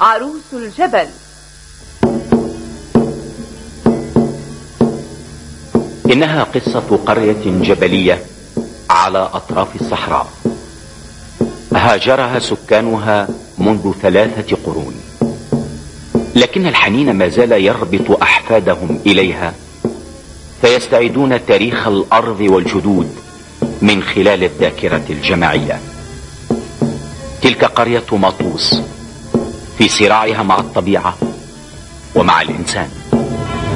عروس الجبل. إنها قصة قرية جبلية على أطراف الصحراء، هاجرها سكانها منذ 3 قرون، لكن الحنين ما زال يربط أحفادهم إليها، فيستعيدون تاريخ الأرض والجدود من خلال الذاكرة الجماعية. تلك قرية مطوس في صراعها مع الطبيعة ومع الإنسان.